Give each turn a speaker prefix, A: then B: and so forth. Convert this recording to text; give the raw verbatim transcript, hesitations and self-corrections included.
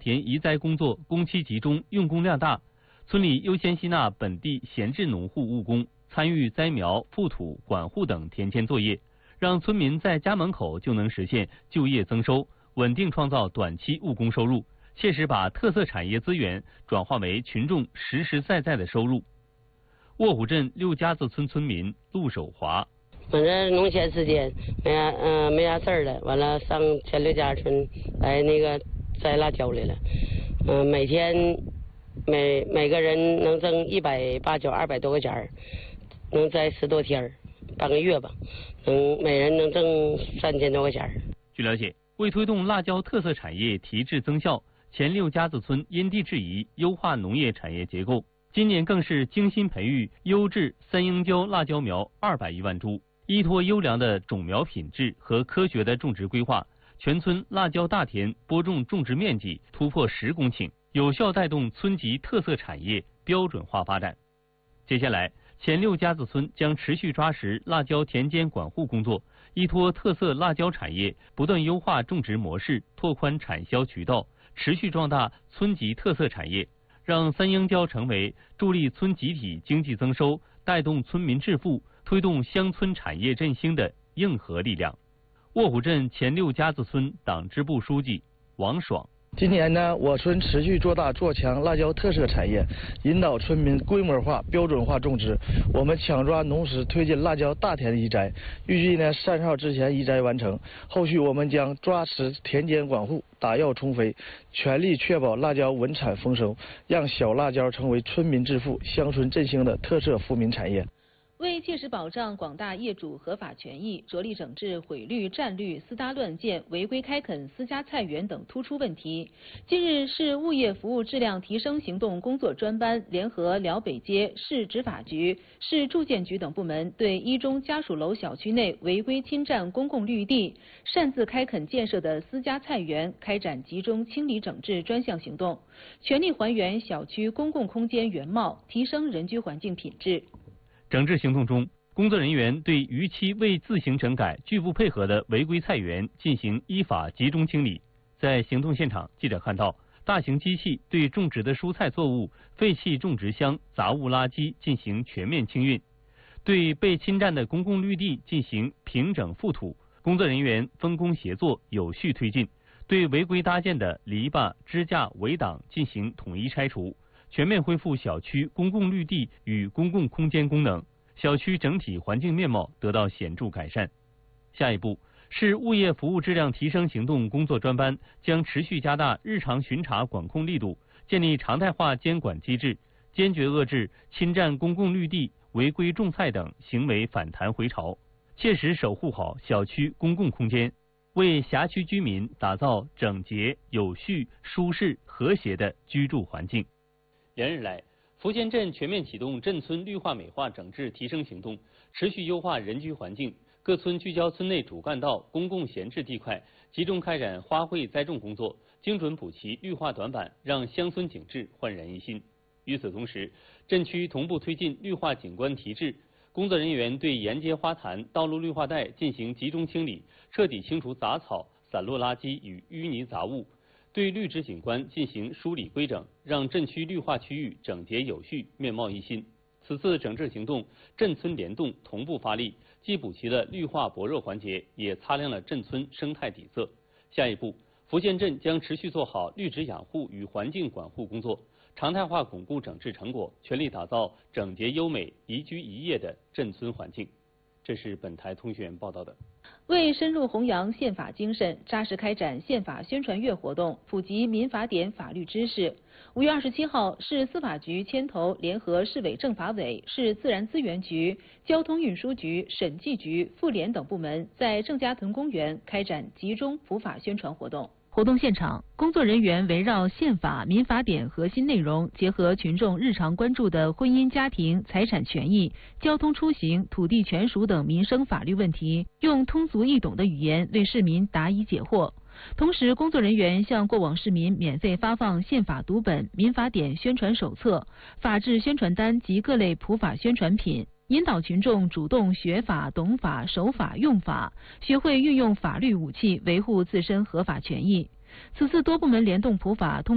A: 田移栽工作工期集中，用工量大，村里优先吸纳本地闲置农户务工，参与栽苗、覆土、管护等田间作业，让村民在家门口就能实现就业增收，稳定创造短期务工收入，切实把特色产业资源转化为群众实实在在的收入。卧虎镇六家子村村民陆守华。
B: 反正农闲时间没啥嗯、呃、没啥事儿了，完了上前六家村来那个摘辣椒来了，嗯、呃、每天每每个人能挣一百八九二百多块钱儿，能摘十多天儿，半个月吧，能每人能挣三千多块钱儿。
A: 据了解，为推动辣椒特色产业提质增效，前六家子村因地制宜优化农业产业结构，今年更是精心培育优质三英椒辣椒苗二百余万株。依托优良的种苗品质和科学的种植规划，全村辣椒大田播种种植面积突破十公顷，有效带动村级特色产业标准化发展。接下来，前六家子村将持续抓实辣椒田间管护工作，依托特色辣椒产业，不断优化种植模式，拓宽产销渠道，持续壮大村级特色产业，让三英椒成为助力村集体经济增收、带动村民致富、推动乡村产业振兴的硬核力量。卧虎镇前六家子村党支部书记王爽。
C: 今年呢，我村持续做大做强辣椒特色产业，引导村民规模化、标准化种植。我们抢抓农时推进辣椒大田移栽，预计呢三十号之前移栽完成。后续我们将抓实田间管护，打药充肥，全力确保辣椒稳产丰收，让小辣椒成为村民致富、乡村振兴的特色富民产业。
D: 为切实保障广大业主合法权益，着力整治毁绿、占绿、私搭乱建、违规开垦私家菜园等突出问题。近日，市物业服务质量提升行动工作专班联合辽北街市执法局、市住建局等部门，对一中家属楼小区内违规侵占公共绿地、擅自开垦建设的私家菜园开展集中清理整治专项行动，全力还原小区公共空间原貌，提升人居环境品质。
A: 整治行动中，工作人员对逾期未自行整改、拒不配合的违规菜园进行依法集中清理。在行动现场，记者看到大型机器对种植的蔬菜作物、废弃种植箱、杂物垃圾进行全面清运，对被侵占的公共绿地进行平整覆土。工作人员分工协作，有序推进，对违规搭建的篱笆、支架、围挡进行统一拆除。全面恢复小区公共绿地与公共空间功能，小区整体环境面貌得到显著改善。下一步，市物业服务质量提升行动工作专班将持续加大日常巡查管控力度，建立常态化监管机制，坚决遏制侵占公共绿地、违规种菜等行为反弹回潮，切实守护好小区公共空间，为辖区居民打造整洁、有序、舒适、和谐的居住环境。连日来，福建镇全面启动镇村绿化美化整治提升行动，持续优化人居环境。各村聚焦村内主干道、公共闲置地块，集中开展花卉栽种工作，精准补齐绿化短板，让乡村景致焕然一新。与此同时，镇区同步推进绿化景观提质，工作人员对沿街花坛、道路绿化带进行集中清理，彻底清除杂草、散落垃圾与淤泥杂物。对绿植景观进行梳理规整，让镇区绿化区域整洁有序、面貌一新。此次整治行动，镇村联动同步发力，既补齐了绿化薄弱环节，也擦亮了镇村生态底色。下一步，福建镇将持续做好绿植养护与环境管护工作，常态化巩固整治成果，全力打造整洁优美、宜居宜业的镇村环境。这是本台通讯员报道的。
D: 为深入弘扬宪法精神，扎实开展宪法宣传月活动，普及民法典法律知识。五月二十七号，市司法局牵头联合市委政法委、市自然资源局、交通运输局、审计局、妇联等部门在郑家屯公园开展集中普法宣传活动。活动现场，工作人员围绕宪法、民法典核心内容，结合群众日常关注的婚姻家庭、财产权益、交通出行、土地权属等民生法律问题，用通俗易懂的语言为市民答疑解惑。同时，工作人员向过往市民免费发放宪法读本、民法典宣传手册、法治宣传单及各类普法宣传品，引导群众主动学法、懂法、守法、用法，学会运用法律武器维护自身合法权益。此次多部门联动普法通